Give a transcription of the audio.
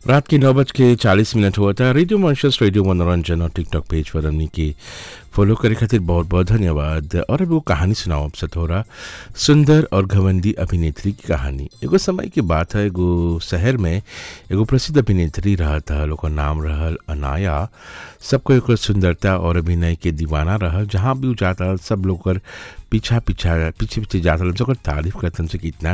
रात के 9:40 हुआ था। रेडियो मॉन्शस, रेडियो मनोरंजन और टिकटॉक पेज पर हमनी के फॉलो करे खातिर बहुत बहुत धन्यवाद। और अब वो कहानी सुनाओ आपसे थोड़ा। सुंदर और घमंडी अभिनेत्री की कहानी। एगो समय की बात है, एगो शहर में एगो प्रसिद्ध अभिनेत्री रहा था। लोग नाम रहल अनाया। सबको एक सुंदरता और अभिनय के दीवाना रहल। जहाँ भी वो जाता सब लोग पीछे पीछे जाता, जो तारीफ करते कि इतना